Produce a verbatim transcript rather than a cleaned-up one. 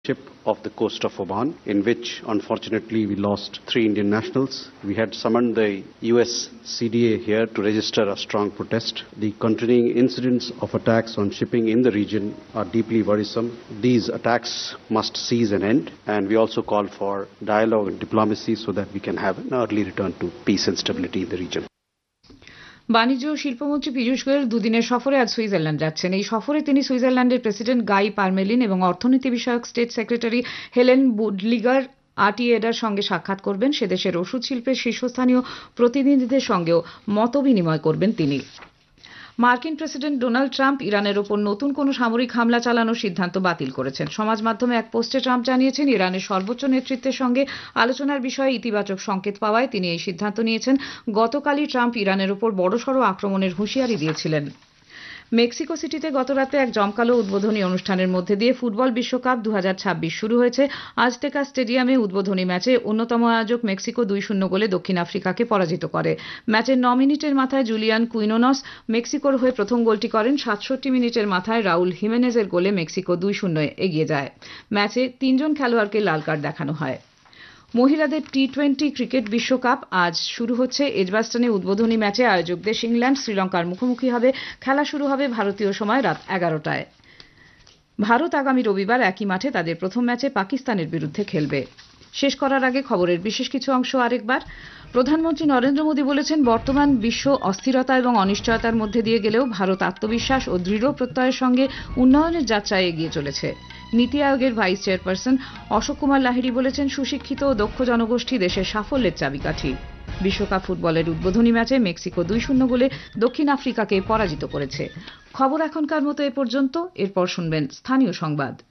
ship off the coast of Oman, in which unfortunately we lost three Indian nationals. We had summoned the U S C D A here to register a strong protest. The continuing incidents of attacks on shipping in the region are deeply worrisome. These attacks must cease and end, and we also call for dialogue and diplomacy so that we can have an early return to peace and stability in the region. বাণিজ্য ও শিল্পমন্ত্রী পীযূষ গোয়েল দুদিনের সফরে আজ Switzerland যাচ্ছেন। এই সফরে তিনি সুইজারল্যান্ডের president গাই পারমেলিন এবং অর্থনীতি বিষয়ক স্টেট সেক্রেটারি হেলেন বুডলিগার আটিয়েডার সঙ্গে সাক্ষাৎ করবেন। সে দেশের ওষুধ শিল্পের শীর্ষস্থানীয় প্রতিনিধিদের সঙ্গেও মত বিনিময় করবেন তিনি। মার্কিন প্রেসিডেন্ট ডোনাল্ড ট্রাম্প ইরানের ওপর নতুন কোনো সামরিক হামলা চালানোর সিদ্ধান্ত বাতিল করেছেন। সমাজ মাধ্যমে এক পোস্টে ট্রাম্প জানিয়েছেন, ইরানের সর্বোচ্চ নেতৃত্বের সঙ্গে আলোচনার বিষয়ে ইতিবাচক সংকেত পাওয়ায় তিনি এই সিদ্ধান্ত নিয়েছেন। গতকালই ট্রাম্প ইরানের ওপর বড়সড় আক্রমণের হুঁশিয়ারি দিয়েছিলেন। মেক্সিকো সিটিতে গতরাতে এক জমকালো উদ্বোধনী অনুষ্ঠানের মধ্যে দিয়ে ফুটবল বিশ্বকাপ দু হাজার ছাব্বিশ শুরু হয়েছে। আজতেকা স্টেডিয়ামে উদ্বোধনী ম্যাচে অন্যতম আয়োজক মেক্সিকো দুই শূন্য গোলে দক্ষিণ আফ্রিকাকে পরাজিত করে। ম্যাচের ন মিনিটের মাথায় জুলিয়ান কুইনোনস মেক্সিকোর হয়ে প্রথম গোলটি করেন। সাতষট্টি মিনিটের মাথায় রাউল হিমেনেজের গোলে মেক্সিকো দুই শূন্য এগিয়ে যায়। ম্যাচে তিনজন খেলোয়াড়কে লাল কার্ড দেখানো হয়। মহিলাদের টি টোয়েন্টি ক্রিকেট বিশ্বকাপ আজ শুরু হচ্ছে। এজবাস্টনে উদ্বোধনী ম্যাচে আয়োজক দেশ ইংল্যান্ড শ্রীলঙ্কার মুখোমুখি হবে। খেলা শুরু হবে ভারতীয় সময় রাত এগারোটায়। ভারত আগামী রবিবার একই মাঠে তাদের প্রথম ম্যাচে পাকিস্তানের বিরুদ্ধে খেলবে। শেষ করার আগে খবরের বিশেষ কিছু অংশ আরেকবার। প্রধানমন্ত্রী নরেন্দ্র মোদী বলেছেন, বর্তমান বিশ্ব অস্থিরতা এবং অনিশ্চয়তার মধ্যে দিয়ে গেলেও ভারত আত্মবিশ্বাস ও দৃঢ় প্রত্যয়ের সঙ্গে উন্নয়নের যাত্রায় এগিয়ে চলেছে। নীতি আয়োগের ভাইস চেয়ারপারসন অশোক কুমার লাহিড়ী বলেছেন, সুশিক্ষিত ও দক্ষ জনগোষ্ঠী দেশের সাফল্যের চাবিকাঠি। বিশ্বকাপ ফুটবলের উদ্বোধনী ম্যাচে মেক্সিকো দুই শূন্য গোলে দক্ষিণ আফ্রিকাকে পরাজিত করেছে। খবর এখনকার মতো এ পর্যন্ত। এরপর শুনবেন স্থানীয় সংবাদ।